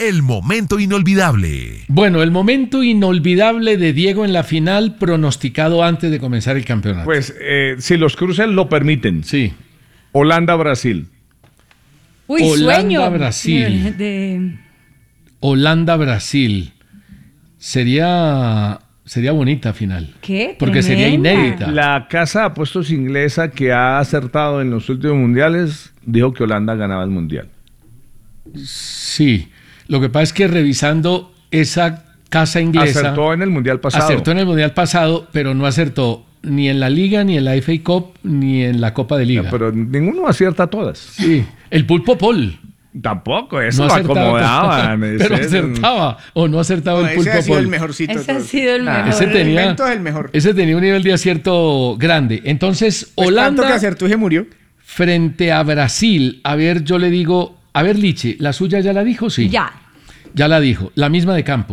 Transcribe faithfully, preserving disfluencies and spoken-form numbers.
el momento inolvidable. Bueno, el momento inolvidable de Diego en la final pronosticado antes de comenzar el campeonato. Pues eh, si los cruces lo permiten. Sí. Holanda-Brasil. Uy, Holanda, sueño. Brasil. De, de... Holanda-Brasil. Sería, sería bonita final. ¿Qué? Porque sería Tremenda. inédita. La casa de apuestos inglesa que ha acertado en los últimos mundiales dijo que Holanda ganaba el mundial. Sí. Lo que pasa es que revisando esa casa inglesa... Acertó en el mundial pasado. Acertó en el mundial pasado, pero no acertó ni en la Liga, ni en la F A Cup, ni en la Copa de Liga. No, pero ninguno acierta todas. Sí. El Pulpo Pol. Tampoco, eso No lo acertaba, acomodaban. pero ese- acertaba o no acertaba No, el ese Pulpo ha sido Pol. el mejorcito. de Ese ha todos. sido el Ah, mejor. Ese el tenía, invento es el mejor. ese tenía un nivel de acierto grande. Entonces, Pues Holanda tanto que acertó y se murió. frente a Brasil. A ver, yo le digo, a ver, Liche, ¿la suya ya la dijo? Sí. Ya. Ya la dijo. La misma de campo.